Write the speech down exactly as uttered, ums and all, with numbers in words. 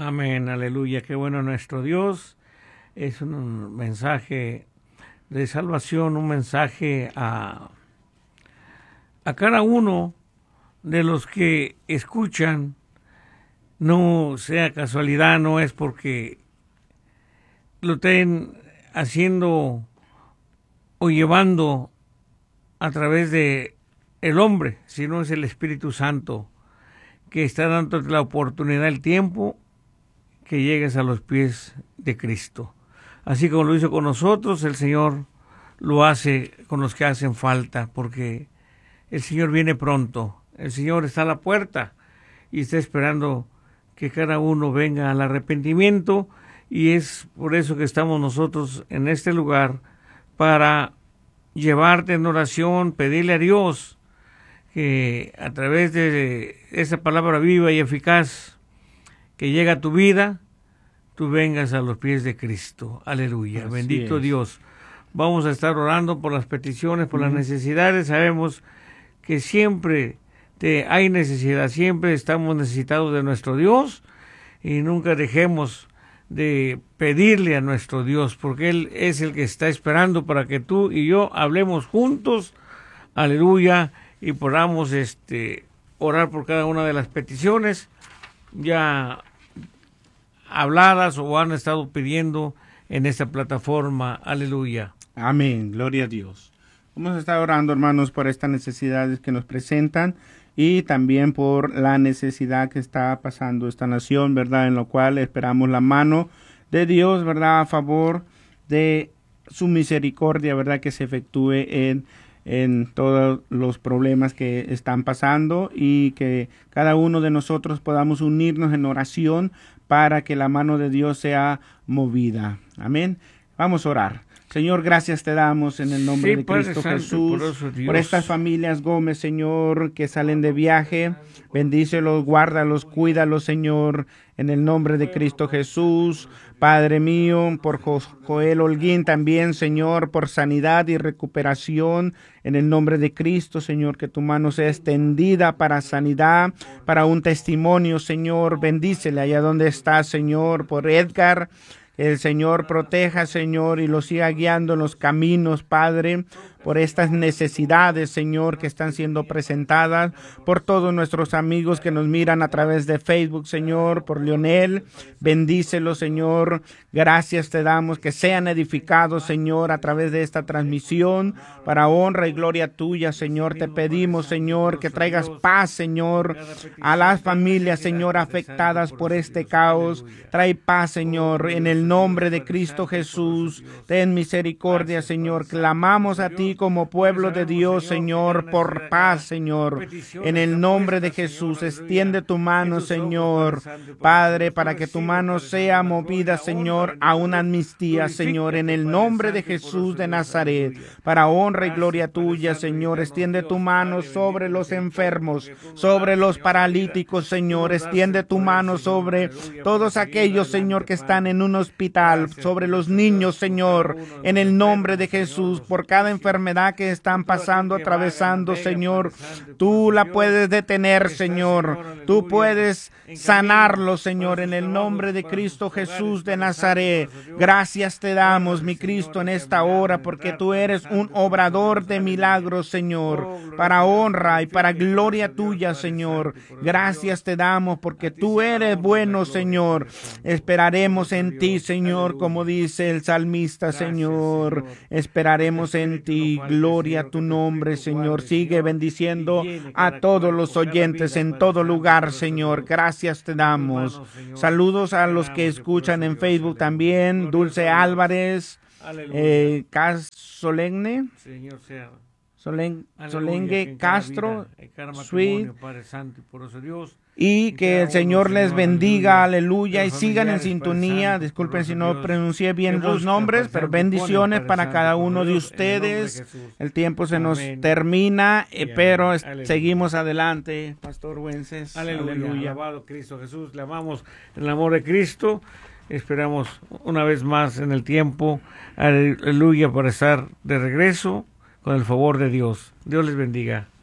Amén, aleluya, qué bueno nuestro Dios. Es un mensaje de salvación, un mensaje a, a cada uno de los que escuchan. No sea casualidad, no es porque lo estén haciendo o llevando a través de el hombre, sino es el Espíritu Santo que está dando la oportunidad, el tiempo que llegues a los pies de Cristo. Así como lo hizo con nosotros, el Señor lo hace con los que hacen falta, porque el Señor viene pronto. El Señor está a la puerta y está esperando que cada uno venga al arrepentimiento, y es por eso que estamos nosotros en este lugar, para llevarte en oración, pedirle a Dios que a través de esa palabra viva y eficaz que llega a tu vida, tú vengas a los pies de Cristo. Aleluya. Así Bendito es. Dios. Vamos a estar orando por las peticiones, por Uh-huh. las necesidades. Sabemos que siempre te, hay necesidad, siempre estamos necesitados de nuestro Dios, y nunca dejemos de pedirle a nuestro Dios, porque Él es el que está esperando para que tú y yo hablemos juntos. Aleluya. Y podamos este, orar por cada una de las peticiones ya habladas o han estado pidiendo en esta plataforma. Aleluya. Amén, gloria a Dios. Vamos a estar orando, hermanos, por estas necesidades que nos presentan y también por la necesidad que está pasando esta nación, ¿verdad? En lo cual esperamos la mano de Dios, ¿verdad? A favor de su misericordia, ¿verdad? Que se efectúe en en todos los problemas que están pasando, y que cada uno de nosotros podamos unirnos en oración para que la mano de Dios sea movida. Amén. Vamos a orar. Señor, gracias te damos en el nombre Sí, de Padre Cristo Santo, Jesús, poderoso Dios. por estas familias Gómez, Señor, que salen de viaje. Bendícelos, guárdalos, cuídalos, Señor, en el nombre de Cristo Jesús. Padre mío, por Jo- Joel Holguín también, Señor, por sanidad y recuperación, en el nombre de Cristo, Señor, que tu mano sea extendida para sanidad, para un testimonio, Señor. Bendícele allá donde está, Señor, por Edgar. El Señor proteja, Señor, y lo siga guiando en los caminos, Padre, por estas necesidades, Señor, que están siendo presentadas, por todos nuestros amigos que nos miran a través de Facebook, Señor, por Leonel. Bendícelo, Señor. Gracias te damos, que sean edificados, Señor, a través de esta transmisión, para honra y gloria tuya, Señor. Te pedimos, Señor, que traigas paz, Señor, a las familias, Señor, afectadas por este caos. Trae paz, Señor, en el nombre de Cristo Jesús. Ten misericordia, Señor. Clamamos a ti como pueblo de Dios, Señor, por paz, Señor. En el nombre de Jesús, extiende tu mano, Señor, Padre, para que tu mano sea movida, Señor, a una amnistía, Señor, en el nombre de Jesús de Nazaret, para honra y gloria tuya, Señor. Extiende tu mano sobre los enfermos, sobre los paralíticos, Señor. Extiende tu mano sobre todos aquellos, Señor, que están en un hospital, sobre los niños, Señor, en el nombre de Jesús, por cada enfermedad que están pasando, atravesando, Señor. Tú la puedes detener, Señor. Tú puedes sanarlo, Señor, en el nombre de Cristo Jesús de Nazaret. Gracias te damos, mi Cristo, en esta hora, porque tú eres un obrador de milagros, Señor, para honra y para gloria tuya, Señor. Gracias te damos, porque tú eres bueno, Señor. Esperaremos en ti, Señor, como dice el salmista, Señor. Esperaremos en ti. Gloria a tu nombre, Señor. Sigue bendiciendo a todos los oyentes en todo lugar, Señor. Gracias te damos. Saludos a los que escuchan en Facebook también. Dulce Álvarez, eh, Cas Solemne, Señor sea Solen, Aleluya, que Solengue en cada Castro, vida, en cada Sweet, matrimonio, Padre Santo y poderoso Dios, y en que cada el Señor uno, les Señor, bendiga, aleluya. aleluya, y Los sigan en familiares, Padre sintonía. Santo, Disculpen si poderoso no Dios, pronuncié bien que los buscan, nombres, Padre pero Santo, ponen, bendiciones Padre para Santo, cada uno de poderoso, en el nombre de ustedes. Jesús. El tiempo se nos Amén. termina, eh, Y amén. pero es- Aleluya. seguimos adelante, Pastor Wences. Aleluya. Aleluya. Alabado Cristo Jesús. Le amamos en el amor de Cristo. Esperamos una vez más en el tiempo, aleluya, para estar de regreso con el favor de Dios. Dios les bendiga.